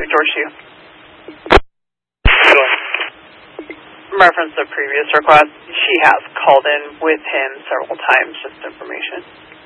George Hugh. Reference the previous request, she has called in with him several times, just information.